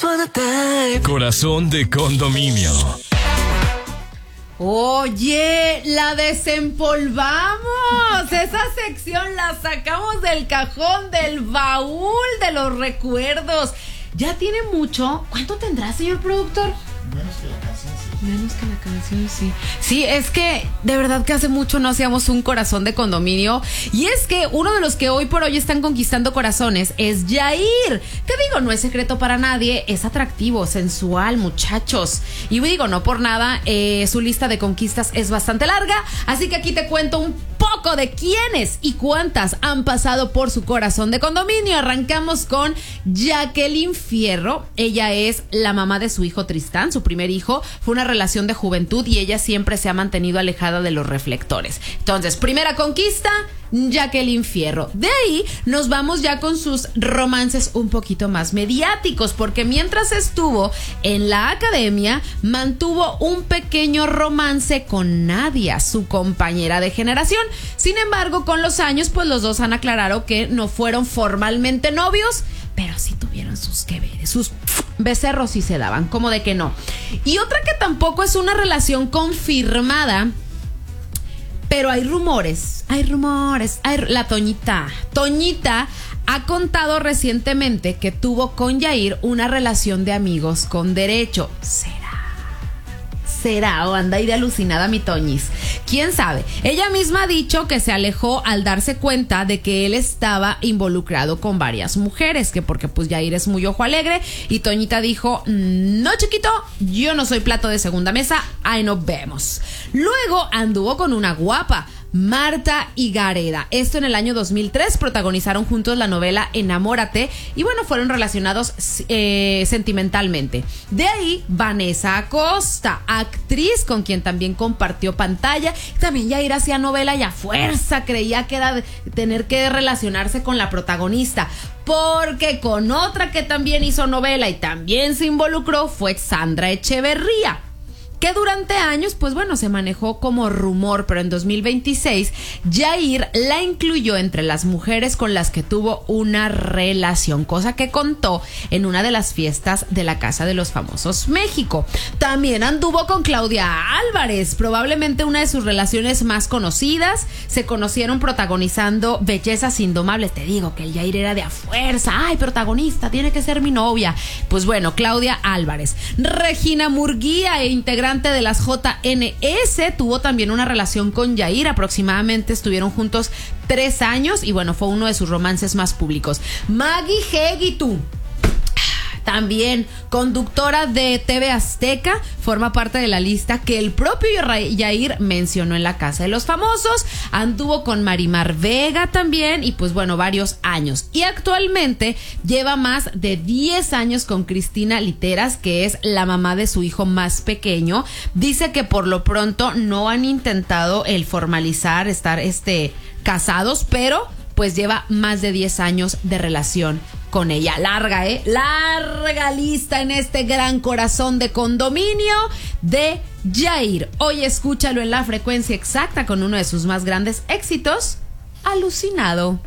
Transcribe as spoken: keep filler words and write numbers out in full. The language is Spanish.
Corazón de condominio. Oye, la desempolvamos. Esa sección la sacamos del cajón, del baúl de los recuerdos. Ya tiene mucho. ¿Cuánto tendrá, señor productor? Menos que la canción, sí. Menos que la canción, sí. Sí, es que de verdad que hace mucho no hacíamos un corazón de condominio. Y es que uno de los que hoy por hoy están conquistando corazones es Yair. Que digo, no es secreto para nadie, es atractivo, sensual, muchachos. Y digo, no por nada, eh, su lista de conquistas es bastante larga. Así que aquí te cuento un poco de quiénes y cuántas han pasado por su corazón de condominio. Arrancamos con Jacqueline Fierro. Ella es la mamá de su hijo Tristán, su primer hijo. Fue una relación de juventud y ella siempre se ha mantenido alejada de los reflectores. Entonces, primera conquista, Jacqueline Fierro. De ahí nos vamos ya con sus romances un poquito más mediáticos, porque mientras estuvo en la academia, mantuvo un pequeño romance con Nadia, su compañera de generación. Sin embargo, con los años, pues los dos han aclarado que no fueron formalmente novios, pero sí tuvieron sus que veres, sus becerros sí se daban, como de que no. Y otra que tampoco es una relación confirmada, pero hay rumores, hay rumores, hay, la Toñita. Toñita ha contado recientemente que tuvo con Yair una relación de amigos con derecho. ¿Será? ¿Será? O anda ahí de alucinada mi Toñis. ¿Quién sabe? Ella misma ha dicho que se alejó al darse cuenta de que él estaba involucrado con varias mujeres, que porque pues Yair es muy ojo alegre, y Toñita dijo, no chiquito, yo no soy plato de segunda mesa, ahí nos vemos. Luego anduvo con una guapa, Marta Higareda. Esto en el año dos mil tres, protagonizaron juntos la novela Enamórate y bueno, fueron relacionados eh, sentimentalmente. De ahí, Vanessa Acosta, actriz con quien también compartió pantalla. También Yair hacía novela y a fuerza creía que era de tener que relacionarse con la protagonista, porque con otra que también hizo novela y también se involucró fue Sandra Echeverría, que durante años, pues bueno, se manejó como rumor, pero en dos mil veintiséis Yair la incluyó entre las mujeres con las que tuvo una relación, cosa que contó en una de las fiestas de la Casa de los Famosos México. También anduvo con Claudia Álvarez, probablemente una de sus relaciones más conocidas. Se conocieron protagonizando Bellezas Indomables. Te digo que el Yair era de a fuerza, ay, protagonista, tiene que ser mi novia. Pues bueno, Claudia Álvarez. Regina Murguía, e integrante de las J N S, tuvo también una relación con Yair. Aproximadamente estuvieron juntos tres años y bueno, fue uno de sus romances más públicos. Maggie Hegitu, también conductora de T V Azteca, forma parte de la lista que el propio Yair mencionó en la Casa de los Famosos. Anduvo con Marimar Vega también y pues bueno, varios años. Y actualmente lleva más de diez años con Cristina Literas, que es la mamá de su hijo más pequeño. Dice que por lo pronto no han intentado el formalizar, estar este, casados, pero pues lleva más de diez años de relación con ella. Larga, ¿eh? Larga lista en este gran corazón de condominio de Yair. Hoy escúchalo en la frecuencia exacta con uno de sus más grandes éxitos, Alucinado.